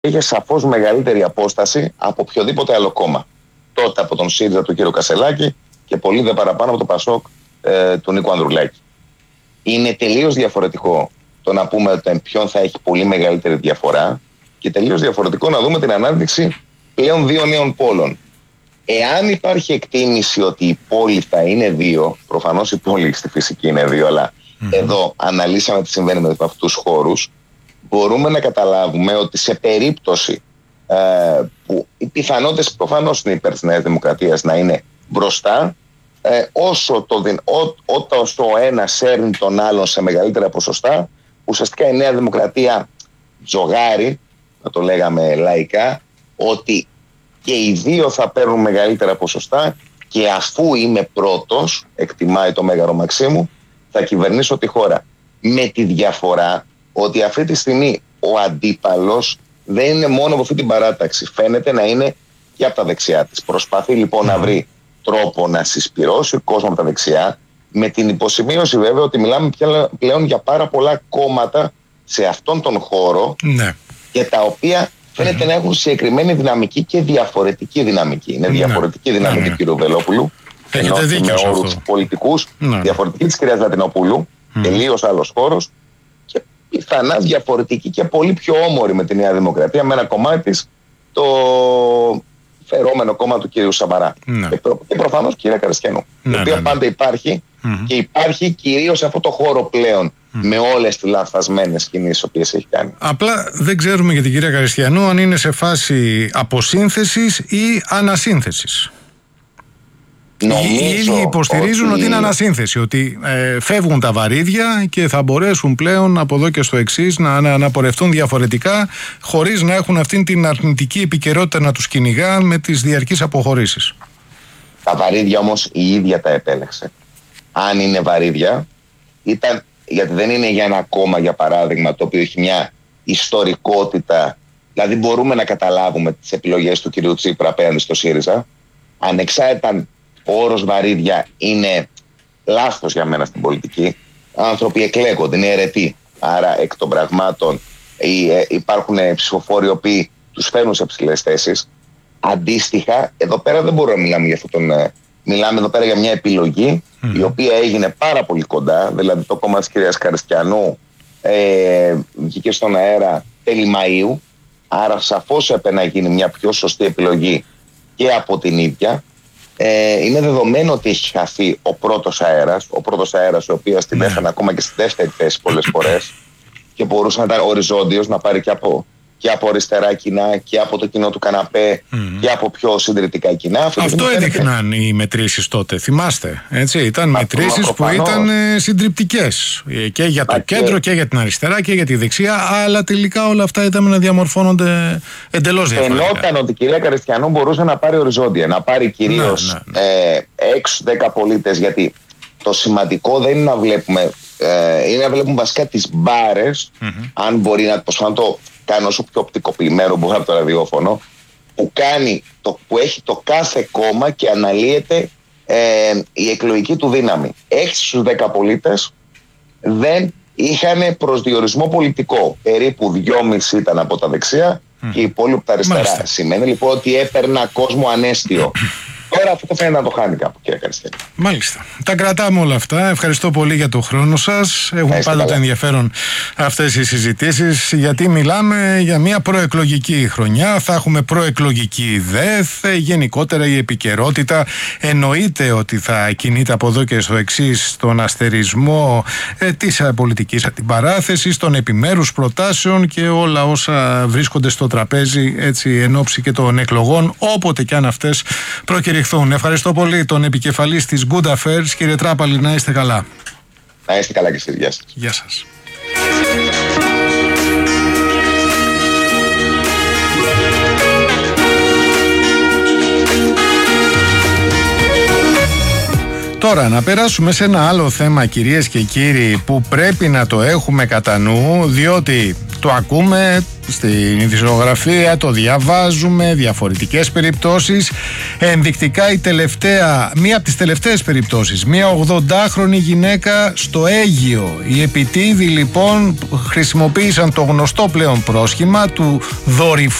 είχε σαφώς μεγαλύτερη απόσταση από οποιοδήποτε άλλο κόμμα. Τότε από τον ΣΥΡΙΖΑ του κ. Κασελάκη και πολύ δε παραπάνω από το ΠΑΣΟΚ του Νίκου Ανδρουλάκη. Είναι τελείως διαφορετικό το να πούμε ποιον θα έχει πολύ μεγαλύτερη διαφορά και τελείως διαφορετικό να δούμε την ανάδειξη πλέον δύο νέων πόλων. Εάν υπάρχει εκτίμηση ότι η πόλη θα είναι δύο, προφανώς η πόλη στη φυσική είναι δύο, αλλά εδώ αναλύσαμε τι συμβαίνει με αυτούς τους χώρους, μπορούμε να καταλάβουμε ότι σε περίπτωση που οι πιθανότητες προφανώς είναι υπέρ της Νέας Δημοκρατίας να είναι μπροστά, όσο ο ένας σέρνει τον άλλον σε μεγαλύτερα ποσοστά, ουσιαστικά η Νέα Δημοκρατία τζογάρει, να το λέγαμε λαϊκά, ότι και οι δύο θα παίρνουν μεγαλύτερα ποσοστά και αφού είμαι πρώτος, εκτιμάει το Μέγαρο Μαξίμου, θα κυβερνήσω τη χώρα. Με τη διαφορά ότι αυτή τη στιγμή ο αντίπαλος δεν είναι μόνο από αυτή την παράταξη. Φαίνεται να είναι και από τα δεξιά της. Προσπαθεί λοιπόν να βρει τρόπο να συσπυρώσει ο κόσμο από τα δεξιά, με την υποσημείωση βέβαια ότι μιλάμε πλέον για πάρα πολλά κόμματα σε αυτόν τον χώρο, και τα οποία φαίνεται να έχουν συγκεκριμένη δυναμική και διαφορετική δυναμική. Είναι διαφορετική δυναμική του κ. Βελόπουλου, ενώ με όρους πολιτικούς, διαφορετική της κυρίας Λατινοπούλου, τελείως άλλος χώρος, και πιθανά διαφορετική και πολύ πιο όμορη με τη Νέα Δημοκρατία, με ένα κομμάτι της, το φερόμενο κόμμα του κ. Σαμαρά. Και προφανώς κυρία Καριστιανού, η οποία πάντα υπάρχει και υπάρχει κυρίως σε αυτό το χώρο πλέον, με όλες τις λανθασμένες κινήσεις οποίες έχει κάνει. Απλά δεν ξέρουμε για την κυρία Καριστιανού αν είναι σε φάση αποσύνθεσης ή ανασύνθεσης. Οι ίδιοι υποστηρίζουν ότι είναι ανασύνθεση, ότι φεύγουν τα βαρύδια και θα μπορέσουν πλέον από εδώ και στο εξής να πορευτούν διαφορετικά, χωρίς να έχουν αυτήν την αρνητική επικαιρότητα να τους κυνηγά με τις διαρκείς αποχωρήσεις. Τα βαρύδια όμως η ίδια τα επέλεξε. Αν είναι βαρύδια, ήταν, γιατί δεν είναι για ένα κόμμα, για παράδειγμα, το οποίο έχει μια ιστορικότητα. Δηλαδή μπορούμε να καταλάβουμε τις επιλογές του κ. Τσίπρα απέναντι στο ΣΥΡΙΖΑ. Ανεξάρτητα, ο όρος βαρύδια είναι λάθος για μένα στην πολιτική. Άνθρωποι εκλέγονται, είναι αιρετοί. Άρα εκ των πραγμάτων υπάρχουν ψηφοφόροι οι οποίοι τους φέρνουν σε ψηλές θέσεις. Αντίστοιχα, εδώ πέρα δεν μπορούμε να μιλάμε για αυτόν τον. Μιλάμε εδώ πέρα για μια επιλογή η οποία έγινε πάρα πολύ κοντά. Δηλαδή το κόμμα της κυρίας Καριστιανού βγήκε στον αέρα τέλη Μαΐου. Άρα σαφώς έπρεπε να γίνει μια πιο σωστή επιλογή και από την ίδια. Είναι δεδομένο ότι έχει χαθεί ο πρώτος αέρας. Ο πρώτος αέρας ο οποίος την έφερε ακόμα και στη δεύτερη θέση πολλές φορές και μπορούσε να ήταν οριζόντιος, να πάρει και από αριστερά κοινά και από το κοινό του καναπέ και από πιο συντηρητικά κοινά. Αυτό έδειχναν οι μετρήσεις τότε, θυμάστε. Έτσι, ήταν μετρήσεις που ήταν συντριπτικές και για το κέντρο και για την αριστερά και για τη δεξιά, αλλά τελικά όλα αυτά είδαμε να διαμορφώνονται εντελώς διαφορετικά. Φαινόταν ότι η κυρία Καριστιανού μπορούσε να πάρει οριζόντια, να πάρει κυρίως 6-10 πολίτες, γιατί το σημαντικό δεν είναι να βλέπουμε, είναι να βλέπουμε βασικά τις μπάρες, αν μπορεί να το κάνω όσο πιο οπτικοποιημένο μπορεί από το ραδιόφωνο, που έχει το κάθε κόμμα και αναλύεται η εκλογική του δύναμη. 6 στους 10 πολίτες δεν είχαν προσδιορισμό πολιτικό. Περίπου 2,5 ήταν από τα δεξιά και οι υπόλοιποι από τα αριστερά. Μάλιστα. Σημαίνει λοιπόν ότι έπαιρνα κόσμο ανέστιο. Τώρα αυτό φαίνεται να το χάνει κάπου, κύριε Καριστιανή. Μάλιστα. Τα κρατάμε όλα αυτά. Ευχαριστώ πολύ για το χρόνο σας. Έχουν πάντοτε ενδιαφέρον αυτές οι συζητήσεις, γιατί μιλάμε για μια προεκλογική χρονιά. Θα έχουμε προεκλογική ΔΕΘ. Γενικότερα η επικαιρότητα εννοείται ότι θα κινείται από εδώ και στο εξής, τον αστερισμό της πολιτικής αντιπαράθεσης, των επιμέρους προτάσεων και όλα όσα βρίσκονται στο τραπέζι, έτσι, εν ώψη και των εκλογών, όποτε και αν αυτές προκηρυχθούν. Ευχαριστώ πολύ τον επικεφαλής της Good Affairs, κύριε Τράπαλη, να είστε καλά. Να είστε καλά και εσείς. Γεια σας. Γεια σας. Το Τώρα να περάσουμε σε ένα άλλο θέμα, κυρίες και κύριοι, που πρέπει να το έχουμε κατά νου, διότι το ακούμε στην ειδησιογραφία, το διαβάζουμε, διαφορετικές περιπτώσεις. Ενδεικτικά μία από τις τελευταίες περιπτώσεις, μία 80χρονη γυναίκα στο Αίγυο. Οι επιτίδιοι λοιπόν χρησιμοποίησαν το γνωστό πλέον πρόσχημα του δορυφόρου